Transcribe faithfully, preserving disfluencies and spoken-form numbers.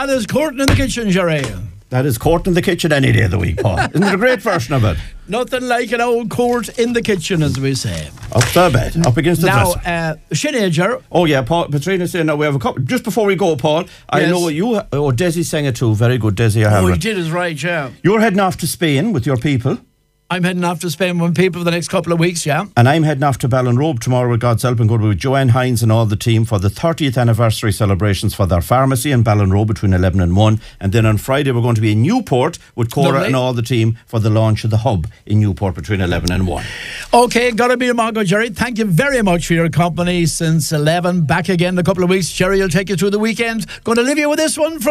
That is Courting in the Kitchen, Jerry. That is Court in the Kitchen any day of the week, Paul. Isn't it a great version of it? Nothing like an old court in the kitchen, as we say. Up the bed, up against the now, dresser. Now, uh, Sinead. Oh, yeah, Paul. Patrina saying, now we have a couple. Just before we go, Paul, I yes. know you. Oh, Desi sang it too. Very good, Desi. I have Oh, he it. did his right, yeah. You're heading off to Spain with your people. I'm heading off to Spain with people for the next couple of weeks, yeah. And I'm heading off to Ballinrobe tomorrow with God's help and going to be with Joanne Hines and all the team for the thirtieth anniversary celebrations for their pharmacy in Ballinrobe between eleven and one. And then on Friday we're going to be in Newport with Cora Lovely. and all the team for the launch of the hub in Newport between eleven and one. Okay, gotta be a Mongo, Jerry. Thank you very much for your company since eleven. Back again in a couple of weeks. Jerry will take you through the weekend. Going to leave you with this one from